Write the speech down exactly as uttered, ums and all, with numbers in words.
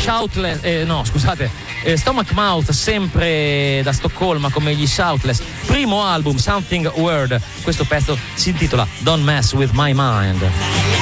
Shoutless, eh, no scusate, eh, Stomach Mouth, sempre da Stoccolma come gli Shoutless, primo album Something Word, questo pezzo si intitola Don't Mess With My Mind.